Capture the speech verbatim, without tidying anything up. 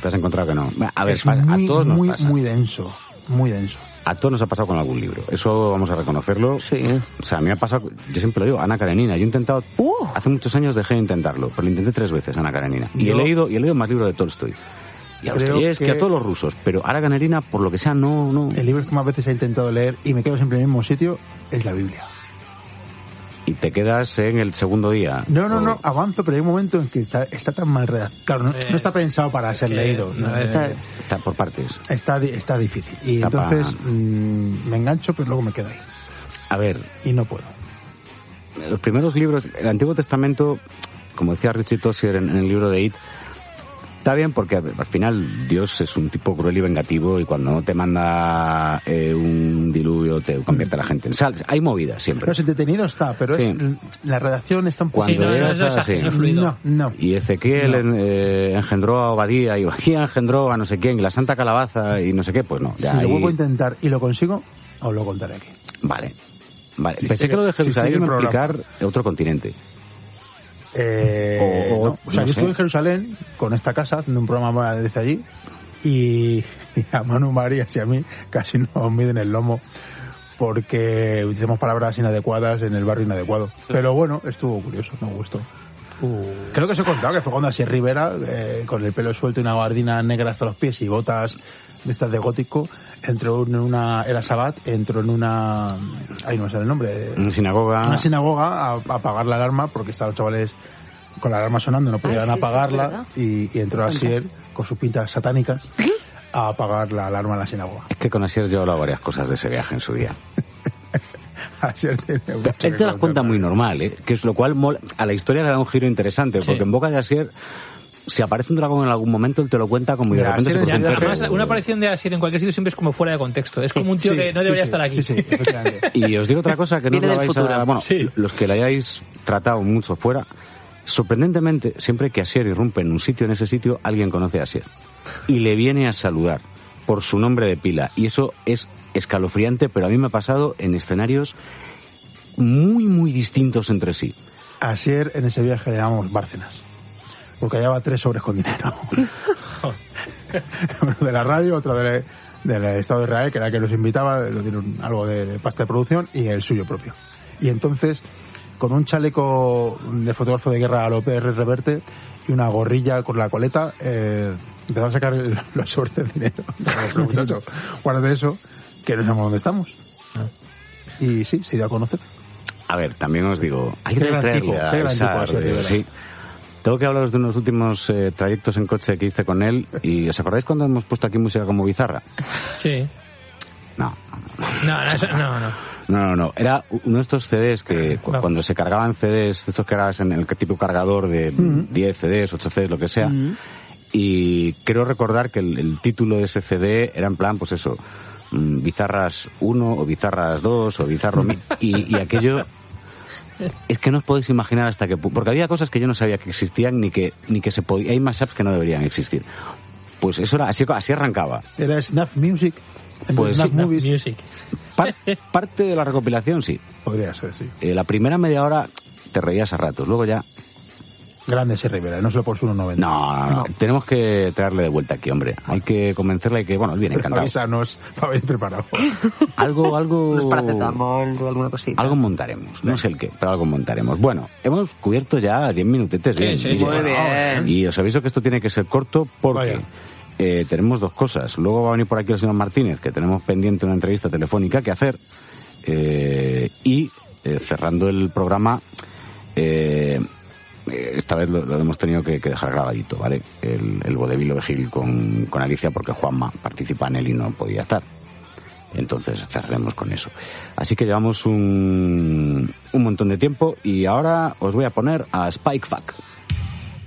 te has encontrado que no. A ver, es a, muy, a todos nos muy, pasa. muy denso, muy denso. A todos nos ha pasado con algún libro. Eso vamos a reconocerlo. Sí. O sea, a mí me ha pasado, yo siempre lo digo, Ana Karenina. Yo he intentado, Uh. hace muchos años dejé de intentarlo, pero lo intenté tres veces, Ana Karenina. Y Yo- he leído, y he leído más libros de Tolstoy. Y a Creo ustedes que... que a todos los rusos. Pero Ana Karenina, por lo que sea, no, no. El libro que más veces he intentado leer y me quedo siempre en el mismo sitio es la Biblia. Y te quedas en el segundo día. No, no, O- no, avanzo, pero hay un momento en que está, está tan mal redactado. Claro, no, Eh, no está pensado para ser que- leído. no, no, es- eh, Está por partes. está, di- está difícil. Y Está pa- entonces mmm, me engancho, pero luego me quedo ahí. A ver, Y no puedo. los primeros libros, el Antiguo Testamento, como decía Richie Tozier en, en el libro de It, está bien porque al final Dios es un tipo cruel y vengativo y cuando no te manda eh, un diluvio te convierte a la gente en sal. Hay movidas siempre. Pero es entretenido está, pero es, Sí. la redacción está un poco... Cuando Sí, no, no, eras no es así. ágil, no es fluido. No, no. Y Ezequiel No. en- eh, engendró a Obadía y Obadía engendró a no sé quién y la Santa Calabaza y no sé qué, pues no. Si Ya lo ahí- vuelvo a intentar y lo consigo, os lo contaré aquí. Vale. Vale. Si Pensé sigue- que lo de si Jerusalén sigue el iba a programa. explicar otro continente. Eh, O- o- no. O sea, no yo sé. estuve en Jerusalén con esta casa haciendo un programa desde allí y, y a Manu Marías y a mí casi nos miden el lomo porque utilizamos palabras inadecuadas en el barrio inadecuado. Pero bueno, estuvo curioso, me gustó. Creo que os he contado que fue cuando Asier Rivera, eh, con el pelo suelto y una gabardina negra hasta los pies y botas de estas de gótico, entró en una, era Sabbat, entró en una, ahí no me sale el nombre, Una sinagoga. una sinagoga a, a apagar la alarma porque estaban los chavales con la alarma sonando, no podían Ah, sí, sí, apagarla ¿verdad? y, y entró Asier con sus pintas satánicas a apagar la alarma en la sinagoga. Es que con Asier yo he hablado varias cosas de ese viaje en su día. Asier tiene mucho Él que te las cuenta contar. muy normal, ¿eh? Que es lo cual mola- a la historia le da un giro interesante, Sí. porque en boca de Asier, si aparece un dragón en algún momento, él te lo cuenta como y de Mira, repente se Asier produce un en el perro. Además, una aparición de Asier en cualquier sitio siempre es como fuera de contexto. Es como un tío Sí, que no sí, debería sí, estar aquí. Sí, sí, efectivamente. Y os digo otra cosa que no os Viene la del vais a... futuro. Bueno, Sí. los que la hayáis tratado mucho fuera, sorprendentemente, siempre que Asier irrumpe en un sitio, en ese sitio, alguien conoce a Asier. Y le viene a saludar por su nombre de pila. Y eso es escalofriante, pero a mí me ha pasado en escenarios muy, muy distintos entre sí. Asier en ese viaje le llamamos Bárcenas, porque llevaba tres sobres con dinero. Uno de la radio, otro de- del Estado de Israel, que era el que nos invitaba, lo tiene un- algo de, de pasta de producción, y el suyo propio. Y entonces, con un chaleco de fotógrafo de guerra a lo P R Reverte y una gorrilla con la coleta, eh, empezaba a sacar el- los sobres de dinero. Pero, muchacho, guárdate eso, que no sabemos dónde estamos. Y sí, se dio a conocer. A ver, también os digo, hay que Qué gran creerle tipo, a qué gran Sar, tipo, Asier eh, Rivera. sí. Tengo que hablaros de unos últimos eh, trayectos en coche que hice con él. ¿Y os acordáis cuando hemos puesto aquí música como bizarra? Sí. No, No, no, eso- no, no. no, no, no. Era uno de estos C Ds que cu- No. cuando se cargaban C Ds, estos que eras en el tipo cargador de diez C Ds, ocho C Ds, lo que sea. Y creo recordar que el, el título de ese C D era en plan, pues eso, mm, Bizarras uno o Bizarras dos o Bizarro mil. Y, y aquello... Es que no os podéis imaginar hasta que... Porque había cosas que yo no sabía que existían ni que ni que se podía... Hay mashups que no deberían existir. Pues eso era... Así, así arrancaba. Era Snap Music, en Pues Snap sí, Movies. Music. Par- parte de la recopilación, sí. Podría ser, sí. Eh, la primera media hora te reías a ratos. Luego ya... Grande ese Rivera, no solo por su uno noventa. No, no, no. Tenemos que traerle de vuelta aquí, hombre. Hay que convencerle y que... Bueno, él viene encantado. Avísanos para venir preparado. Algo, algo... Unos paracetamol o alguna cosita. Algo montaremos. No sé el qué, pero algo montaremos. Bueno, hemos cubierto ya diez minutetes. Sí, bien, sí, mire. muy bien. Y os aviso que esto tiene que ser corto porque Vaya. eh, tenemos dos cosas. Luego va a venir por aquí el señor Martínez, que tenemos pendiente una entrevista telefónica que hacer. Eh, y eh, cerrando el programa, eh, eh, esta vez lo, lo hemos tenido que, que dejar grabadito, ¿vale? El, el vodevil de Gil con, con Alicia, porque Juanma participa en él y no podía estar. Entonces cerraremos con eso. Así que llevamos un, un montón de tiempo y ahora os voy a poner a Spike Fuck.